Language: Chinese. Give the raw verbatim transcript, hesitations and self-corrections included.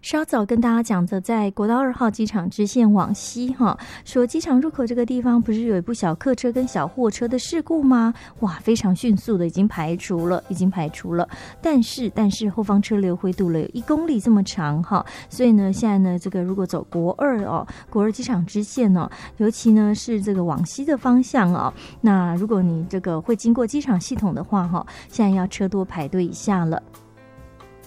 稍早跟大家讲的，在国道二号机场支线往西哈，说机场入口这个地方不是有一部小客车跟小货车的事故吗？哇，非常迅速的已经排除了，已经排除了。但是但是后方车流灰度了有一公里这么长哈，所以呢，现在呢，这个如果走国二哦，国二机场支线哦，尤其呢是这个往西的方向哦，那如果你这个会经过机场系统的话哈，现在要车多排队一下了。